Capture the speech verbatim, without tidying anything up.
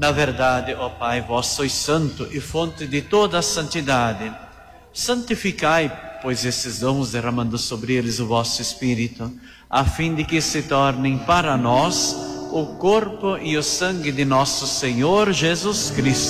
Na verdade, ó Pai, vós sois santo e fonte de toda a santidade. Santificai, pois, esses dons, derramando sobre eles o vosso Espírito, a fim de que se tornem para nós o corpo e o sangue de nosso Senhor Jesus Cristo.